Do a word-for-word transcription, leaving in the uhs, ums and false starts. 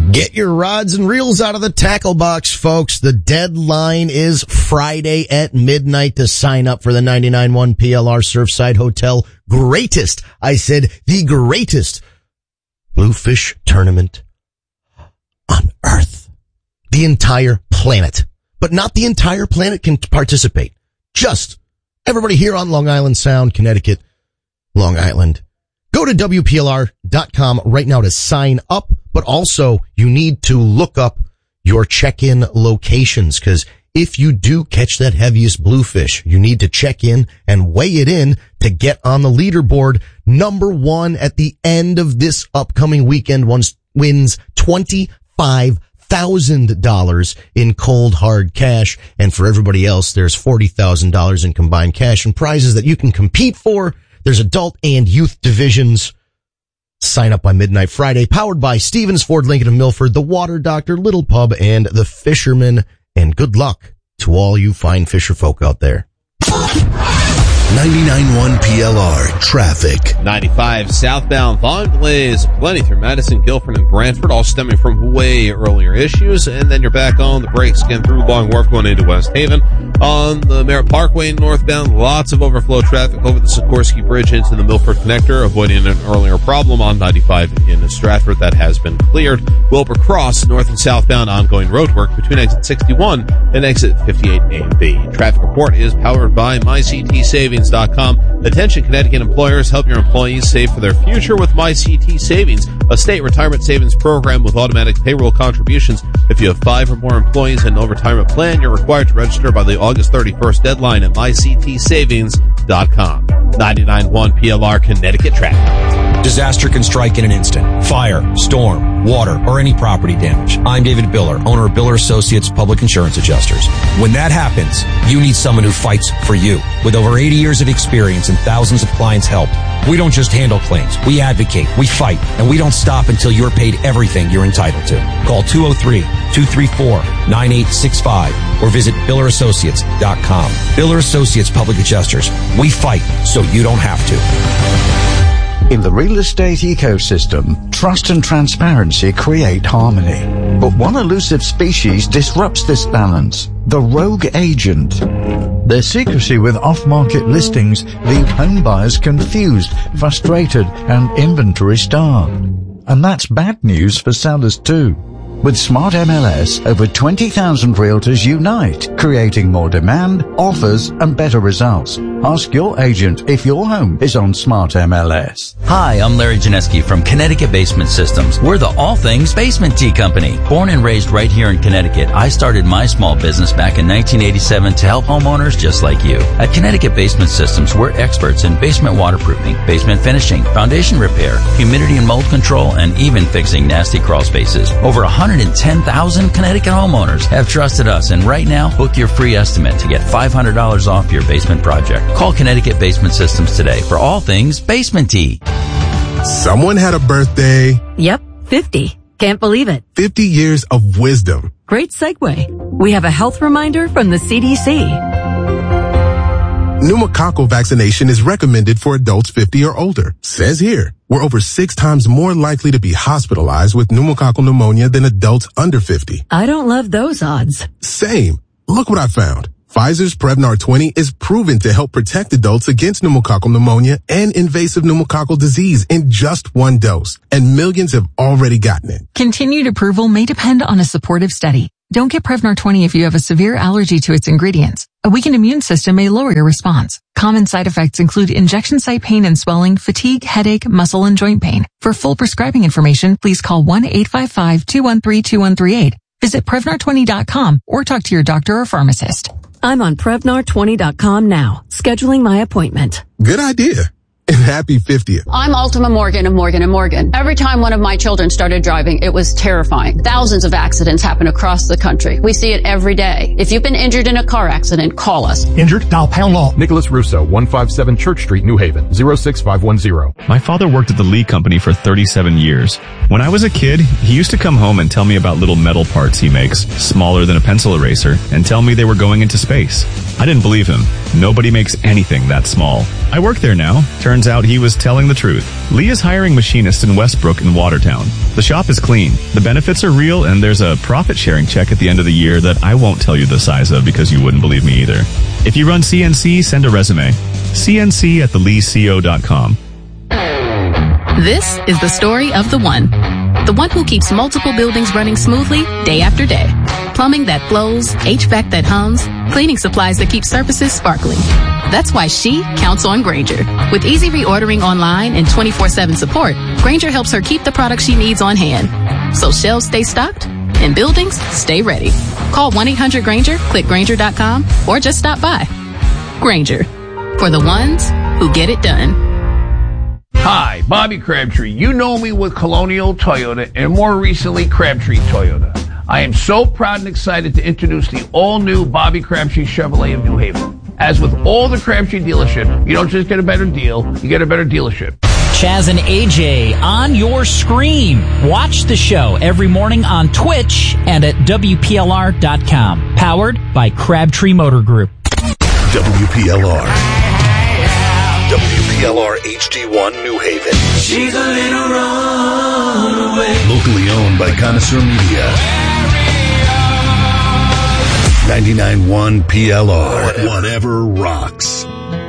Get your rods and reels out of the tackle box, folks. The deadline is Friday at midnight to sign up for the ninety-nine point one P L R Surfside Hotel greatest, I said the greatest, Bluefish tournament on Earth. The entire planet. But not the entire planet can participate. Just everybody here on Long Island Sound, Connecticut, Long Island. Go to W P L R dot com right now to sign up, but also you need to look up your check-in locations, because if you do catch that heaviest bluefish, you need to check in and weigh it in to get on the leaderboard. Number one at the end of this upcoming weekend once wins twenty-five thousand dollars in cold hard cash. And for everybody else, there's forty thousand dollars in combined cash and prizes that you can compete for. There's adult and youth divisions. Sign up by midnight Friday. Powered by Stevens, Ford, Lincoln, and Milford, The Water Doctor, Little Pub, and The Fisherman. And good luck to all you fine fisher folk out there. ninety-nine point one P L R traffic. ninety-five southbound volume delays plenty through Madison, Guilford, and Brantford, all stemming from way earlier issues. And then you're back on the brakes again through Long Wharf going into West Haven. On the Merritt Parkway northbound, lots of overflow traffic over the Sikorsky Bridge into the Milford Connector, avoiding an earlier problem on ninety-five in Stratford. That has been cleared. Wilbur Cross, north and southbound ongoing roadwork between exit sixty-one and exit fifty-eight A and B. Traffic report is powered by My C T Savings dot com. Attention Connecticut employers, help your employees save for their future with My C T Savings, a state retirement savings program with automatic payroll contributions. If you have five or more employees in no retirement plan, you're required to register by the August thirty-first deadline at My C T Savings dot com. ninety-nine point one P L R Connecticut traffic. Disaster can strike in an instant. Fire, storm, water, or any property damage. I'm David Biller, owner of Biller Associates Public Insurance Adjusters. When that happens, you need someone who fights for you. With over eighty years of experience and thousands of clients helped, we don't just handle claims. We advocate, we fight, and we don't stop until you're paid everything you're entitled to. Call two oh three, two three four, nine eight six five or visit Biller Associates dot com. Biller Associates Public Adjusters. We fight so you don't have to. In the real estate ecosystem, trust and transparency create harmony. But one elusive species disrupts this balance: the rogue agent. Their secrecy with off-market listings leave home buyers confused, frustrated, and inventory starved. And that's bad news for sellers too. With Smart M L S, over twenty thousand realtors unite, creating more demand, offers, and better results. Ask your agent if your home is on Smart M L S. Hi, I'm Larry Janeski from Connecticut Basement Systems. We're the all things basement tea company. Born and raised right here in Connecticut, I started my small business back in nineteen eighty-seven to help homeowners just like you. At Connecticut Basement Systems, we're experts in basement waterproofing, basement finishing, foundation repair, humidity and mold control, and even fixing nasty crawl spaces. Over one hundred ten thousand Connecticut homeowners have trusted us, and right now, book your free estimate to get five hundred dollars off your basement project. Call Connecticut Basement Systems today for all things basement tea. Someone had a birthday. Yep, fifty. Can't believe it. fifty years of wisdom. Great segue. We have a health reminder from the C D C. Pneumococcal vaccination is recommended for adults fifty or older. Says here, we're over six times more likely to be hospitalized with pneumococcal pneumonia than adults under fifty. I don't love those odds. Same. Look what I found. Pfizer's Prevnar twenty is proven to help protect adults against pneumococcal pneumonia and invasive pneumococcal disease in just one dose. And millions have already gotten it. Continued approval may depend on a supportive study. Don't get Prevnar twenty if you have a severe allergy to its ingredients. A weakened immune system may lower your response. Common side effects include injection site pain and swelling, fatigue, headache, muscle, and joint pain. For full prescribing information, please call one eight five five, two one three, two one three eight. Visit Prevnar twenty dot com or talk to your doctor or pharmacist. I'm on Prevnar twenty dot com now, scheduling my appointment. Good idea. And happy fiftieth. I'm Ultima Morgan of Morgan and Morgan. Every time one of my children started driving, it was terrifying. Thousands of accidents happen across the country. We see it every day. If you've been injured in a car accident, call us. Injured? Dial pound law. Nicholas Russo, one five seven Church Street, New Haven, zero six five one zero. My father worked at the Lee Company for thirty-seven years. When I was a kid, he used to come home and tell me about little metal parts he makes, smaller than a pencil eraser, and tell me they were going into space. I didn't believe him. Nobody makes anything that small. I work there now. Turns out he was telling the truth. Lee is hiring machinists in Westbrook and Watertown. The shop is clean. The benefits are real, and there's a profit-sharing check at the end of the year that I won't tell you the size of because you wouldn't believe me either. If you run C N C, send a resume. C N C at the lee co dot com. This is the story of the one. The one who keeps multiple buildings running smoothly day after day. Plumbing that flows, H V A C that hums, cleaning supplies that keep surfaces sparkling. That's why she counts on Grainger. With easy reordering online and twenty-four seven support, Grainger helps her keep the products she needs on hand. So shelves stay stocked and buildings stay ready. Call one eight hundred Grainger, click Grainger dot com, or just stop by. Grainger. For the ones who get it done. Hi, Bobby Crabtree. You know me with Colonial Toyota and more recently Crabtree Toyota. I am so proud and excited to introduce the all-new Bobby Crabtree Chevrolet of New Haven. As with all the Crabtree dealership, you don't just get a better deal, you get a better dealership. Chaz and A J on your screen. Watch the show every morning on Twitch and at W P L R dot com. Powered by Crabtree Motor Group. W P L R. W P L R H D one New Haven. She's a little runaway. Locally owned by Connoisseur Media. ninety-nine point one P L R. Whatever rocks.